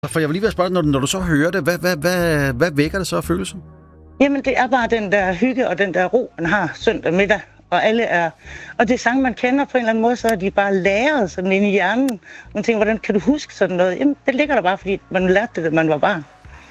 For jeg vil lige være spørge, når du så hører det, hvad vækker det så af følelser? Jamen, det er bare den der hygge og den der ro, man har søndag middag. Og alle er... Og det sang, man kender på en eller anden måde, så er de bare læret sådan inde i hjernen. Man tænker, hvordan kan du huske sådan noget? Jamen, det ligger der bare, fordi man lærte det, da man var barn.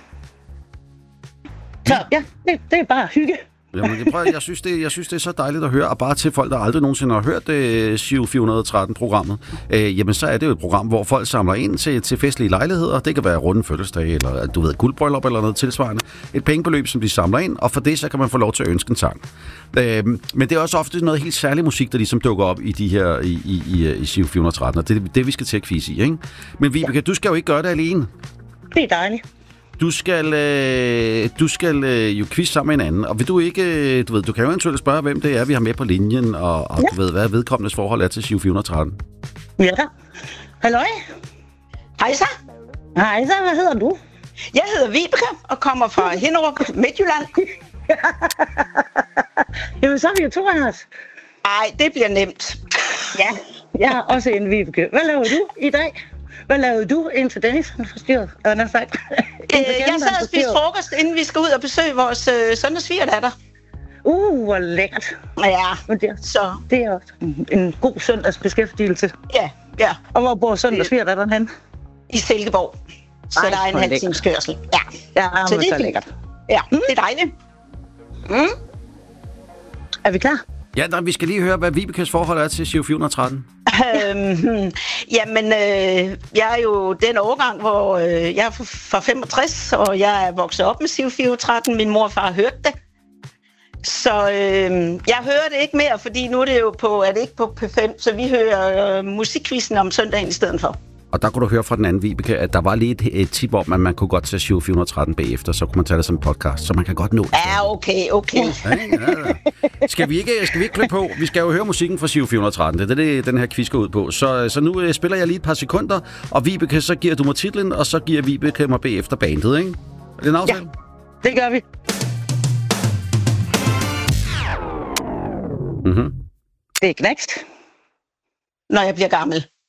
Så ja, det er bare hygge. Jamen, jeg synes, det er så dejligt at høre, og bare til folk, der aldrig nogensinde har hørt Giro 413-programmet, jamen så er det jo et program, hvor folk samler ind til festlige lejligheder. Det kan være runde fødselsdag, eller du ved, guldbryllup eller noget tilsvarende. Et pengebeløb, som de samler ind, og for det så kan man få lov til at ønske en sang. Men det er også ofte noget helt særlig musik, der ligesom dukker op i de her i Giro 413, og det er det, vi skal til at quizze i, ikke? Men Vibeke, du skal jo ikke gøre det alene. Det er dejligt. Du skal jo quizze sammen med en anden, og vil du ikke, du kan jo eventuelt spørge, hvem det er, vi har med på linjen, og ja. Du ved, hvad vedkommendes forhold er til Giro 413. Ja da. Halløj. Hej så. Hej så, hvad hedder du? Jeg hedder Vibeke og kommer fra Hinderup, Midtjylland. Jamen, så er vi jo to af os. Ej, det bliver nemt. Ja, jeg har også en Vibeke. Hvad laver du i dag? Hvad lavede du indtil Dennis han forstyrret? Jeg sad og spiste frokost, inden vi skal ud og besøge vores søn og svigerdatter. Hvor lækkert. Ja, men det er også en god søndagsbeskæftigelse. Ja. Og hvor bor søn og svigerdatteren hen? I Silkeborg. Så der er en halv times kørsel. Ja, så det er lækkert. Ja, det er dejligt. Er vi klar? Ja, vi skal lige høre, hvad Vibekes forhold er til Giro 413. Jamen, jeg er jo den årgang, hvor jeg er fra 65, og jeg er vokset op med Giro 413. Min mor og far hørte det. Så jeg hører det ikke mere, fordi nu er det jo er det ikke på P5, så vi hører musikquizzen om søndagen i stedet for. Og der kunne du høre fra den anden Vibeke, at der var lige et tip om, at man kunne godt tage Giro 413 bagefter, så kunne man tage det som en podcast, så man kan godt nå det. Ja, okay. Ja. Skal vi ikke klippe på? Vi skal jo høre musikken fra Giro 413, det er det, den her quiz går ud på. Så nu spiller jeg lige et par sekunder, og Vibeke, så giver du mig titlen, og så giver Vibeke mig bagefter bandet, ikke? Er det en aftale? Ja, det gør vi. Mhm. Det er Knext. Når jeg bliver gammel.